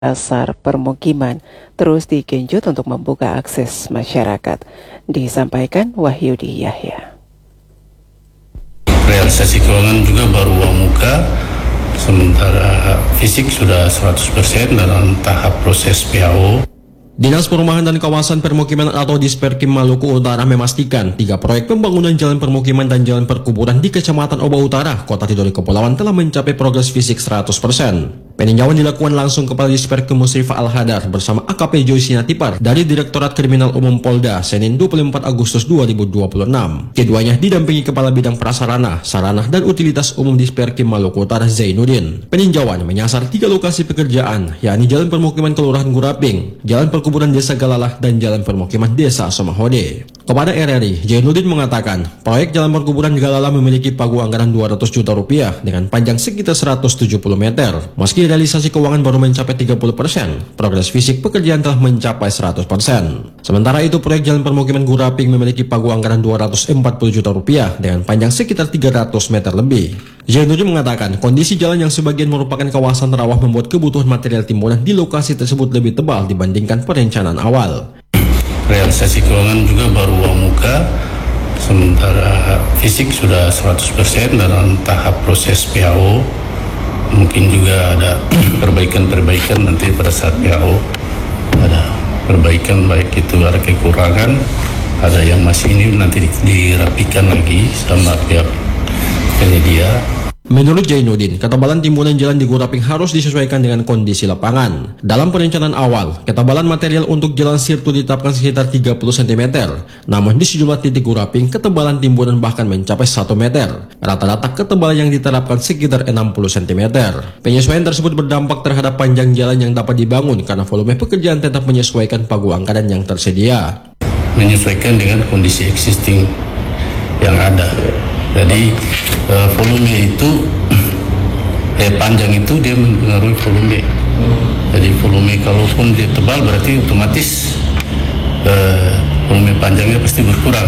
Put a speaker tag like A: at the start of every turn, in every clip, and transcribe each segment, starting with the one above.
A: dasar permukiman terus digenjot untuk membuka akses masyarakat. Disampaikan Wahyudi Yahya.
B: Realisasi keuangan juga baru uang muka, sementara fisik sudah 100% dalam tahap proses PAO.
C: Dinas Perumahan dan Kawasan Permukiman atau Disperkim Maluku Utara memastikan 3 proyek pembangunan jalan permukiman dan jalan perkuburan di Kecamatan Oba Utara, Kota Tidore Kepulauan telah mencapai progres fisik 100%. Peninjauan dilakukan langsung Kepala Disperkim Musrifah Al-Hadar bersama AKP Joy Sinatipar dari Direktorat Kriminal Umum Polda Senin 24 Agustus 2026. Keduanya didampingi Kepala Bidang Prasarana, Sarana dan Utilitas Umum Disperkim Maluku Utara Zainuddin. Peninjauan menyasar 3 lokasi pekerjaan, yakni Jalan Permukiman Kelurahan Guraping, Jalan Perkuburan Desa Galalah, dan Jalan Permukiman Desa Somahode. Kepada RRI, Zainuddin mengatakan, proyek Jalan Perkuburan Galalah memiliki pagu anggaran 200 juta rupiah dengan panjang sekitar 170 meter. Meski realisasi keuangan baru mencapai 30%, progres fisik pekerjaan telah mencapai 100%. Sementara itu, proyek Jalan Permukiman Guraping memiliki pagu anggaran 240 juta rupiah dengan panjang sekitar 300 meter lebih. Zainuddin mengatakan, kondisi jalan yang sebagian merupakan kawasan rawa membuat kebutuhan material timbunan di lokasi tersebut lebih tebal dibandingkan perencanaan awal.
B: Realisasi keuangan juga baru uang muka, sementara fisik sudah 100% dalam tahap proses PAO. Mungkin juga ada perbaikan-perbaikan nanti pada saat PAO. Ada perbaikan baik itu ada kekurangan, ada yang masih ini nanti dirapikan lagi sama pihak penyedia.
C: Menurut Zainuddin, ketebalan timbunan jalan di Guraping harus disesuaikan dengan kondisi lapangan. Dalam perencanaan awal, ketebalan material untuk jalan sirtu ditetapkan sekitar 30 cm. Namun di sejumlah titik Guraping, ketebalan timbunan bahkan mencapai 1 meter. Rata-rata ketebalan yang diterapkan sekitar 60 cm. Penyesuaian tersebut berdampak terhadap panjang jalan yang dapat dibangun karena volume pekerjaan tetap menyesuaikan pagu anggaran yang tersedia.
B: Menyesuaikan dengan kondisi existing yang ada. Jadi volume itu panjang itu dia mempengaruhi volume. Jadi volume kalaupun dia tebal berarti otomatis volume panjangnya pasti berkurang.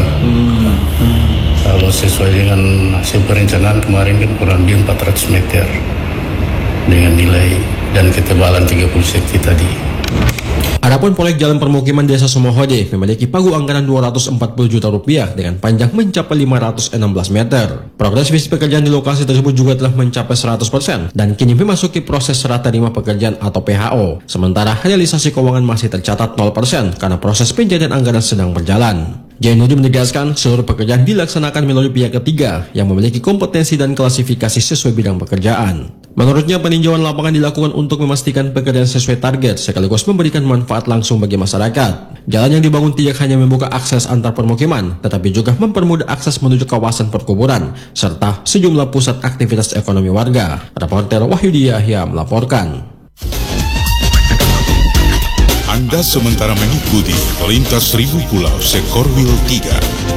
B: Kalau sesuai dengan hasil perencanaan kemarin kan kurang lebih 400 meter dengan nilai dan ketebalan 30 cm tadi.
C: Adapun proyek Jalan Permukiman Desa Somahode memiliki pagu anggaran 240 juta rupiah dengan panjang mencapai 516 meter. Progres fisik pekerjaan di lokasi tersebut juga telah mencapai 100% dan kini memasuki proses serah terima pekerjaan atau PHO. Sementara realisasi keuangan masih tercatat 0% karena proses pencairan anggaran sedang berjalan. Zainuddin menegaskan seluruh pekerjaan dilaksanakan melalui pihak ketiga yang memiliki kompetensi dan klasifikasi sesuai bidang pekerjaan. Menurutnya, peninjauan lapangan dilakukan untuk memastikan pekerjaan sesuai target sekaligus memberikan manfaat langsung bagi masyarakat. Jalan yang dibangun tidak hanya membuka akses antar permukiman, tetapi juga mempermudah akses menuju kawasan perkuburan serta sejumlah pusat aktivitas ekonomi warga. Reporter Wahyudi Yahya melaporkan.
D: Anda sementara mengikuti Lintas Seribu Pulau Sekorwil 3.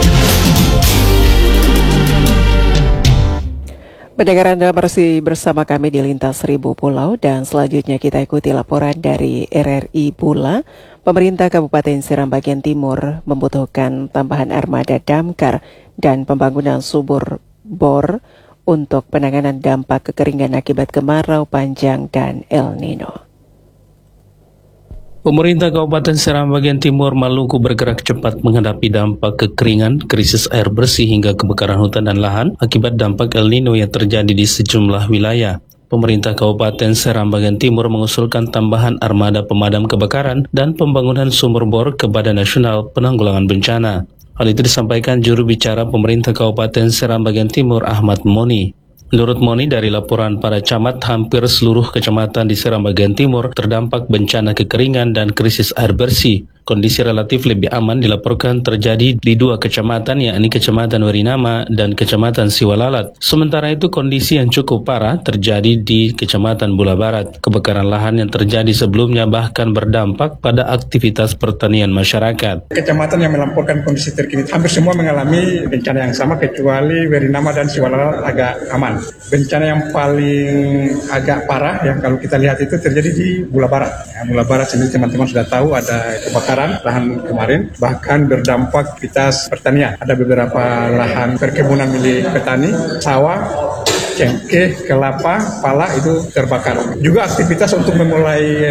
A: Pendengar Anda masih bersama kami di Lintas Seribu Pulau dan selanjutnya kita ikuti laporan dari RRI pula. Pemerintah Kabupaten Seram bagian Timur membutuhkan tambahan armada damkar dan pembangunan sumur bor untuk penanganan dampak kekeringan akibat kemarau panjang dan El Nino.
E: Pemerintah Kabupaten Seram bagian Timur Maluku bergerak cepat menghadapi dampak kekeringan, krisis air bersih hingga kebakaran hutan dan lahan akibat dampak El Nino yang terjadi di sejumlah wilayah. Pemerintah Kabupaten Seram bagian Timur mengusulkan tambahan armada pemadam kebakaran dan pembangunan sumur bor ke Badan Nasional Penanggulangan Bencana. Hal itu disampaikan juru bicara pemerintah Kabupaten Seram bagian Timur Ahmad Moni. Menurut Moni, dari laporan para camat, hampir seluruh kecamatan di Seram bagian Timur terdampak bencana kekeringan dan krisis air bersih. Kondisi relatif lebih aman dilaporkan terjadi di 2 kecamatan, yakni Kecamatan Werinama dan Kecamatan Siwalalat. Sementara itu, kondisi yang cukup parah terjadi di Kecamatan Bula Barat. Kebakaran lahan yang terjadi sebelumnya bahkan berdampak pada aktivitas pertanian masyarakat.
F: Kecamatan yang melaporkan kondisi terkini hampir semua mengalami bencana yang sama kecuali Werinama dan Siwalalat agak aman. Bencana yang paling agak parah yang kalau kita lihat itu terjadi di Bula Barat. Bula Barat sendiri teman-teman sudah tahu ada kebakaran lahan kemarin, bahkan berdampak aktivitas pertanian. Ada beberapa lahan perkebunan milik petani, sawah, cengkeh, kelapa, pala itu terbakar. Juga aktivitas untuk memulai